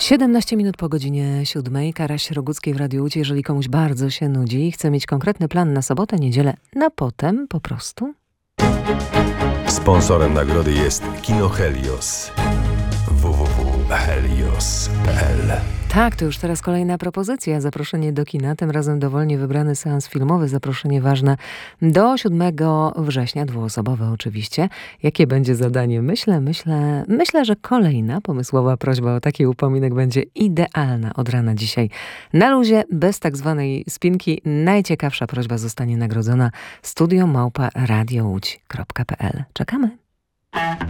17 minut po godzinie 7. Karaś Roguckiej w Radiu Łódź. Jeżeli komuś bardzo się nudzi i chce mieć konkretny plan na sobotę, niedzielę, na potem po prostu. Sponsorem nagrody jest Kino Helios. www.helios.pl. Tak, to już teraz kolejna propozycja. Zaproszenie do kina, tym razem dowolnie wybrany seans filmowy. Zaproszenie ważne do 7 września, dwuosobowe oczywiście. Jakie będzie zadanie? Myślę, że kolejna pomysłowa prośba o taki upominek będzie idealna od rana dzisiaj. Na luzie, bez tak zwanej spinki. Najciekawsza prośba zostanie nagrodzona. studio@radiołódź.pl. Czekamy.